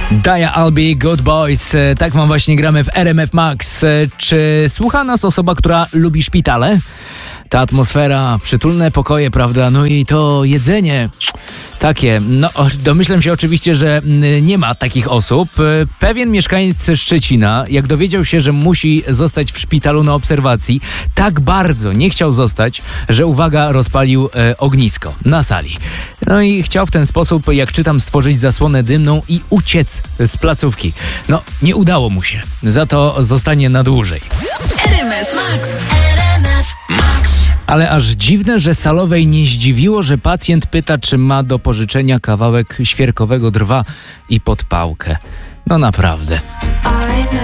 Daja Albi, Good Boys. Tak wam właśnie gramy w RMF Max. Czy słucha nas osoba, która lubi szpitale? Ta atmosfera, przytulne pokoje, prawda? No i to jedzenie takie. No, domyślam się oczywiście, że nie ma takich osób. Pewien mieszkaniec Szczecina, jak dowiedział się, że musi zostać w szpitalu na obserwacji, tak bardzo nie chciał zostać, że uwaga, rozpalił ognisko na sali. No i chciał w ten sposób, jak czytam, stworzyć zasłonę dymną i uciec z placówki. No, nie udało mu się. Za to zostanie na dłużej. RMF Max. RMF Max. Ale aż dziwne, że salowej nie zdziwiło, że pacjent pyta, czy ma do pożyczenia kawałek świerkowego drwa i podpałkę. No naprawdę.